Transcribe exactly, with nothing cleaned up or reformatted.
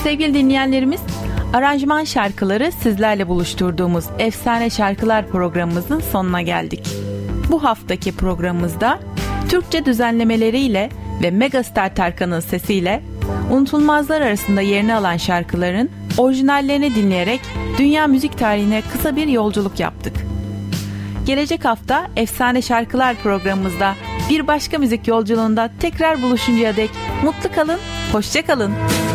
Sevgili dinleyenlerimiz, aranjman şarkıları sizlerle buluşturduğumuz Efsane Şarkılar programımızın sonuna geldik. Bu haftaki programımızda Türkçe düzenlemeleriyle ve Megastar Tarkan'ın sesiyle unutulmazlar arasında yerini alan şarkıların orijinallerini dinleyerek dünya müzik tarihine kısa bir yolculuk yaptık. Gelecek hafta Efsane Şarkılar programımızda bir başka müzik yolculuğunda tekrar buluşuncaya dek mutlu kalın, hoşça kalın.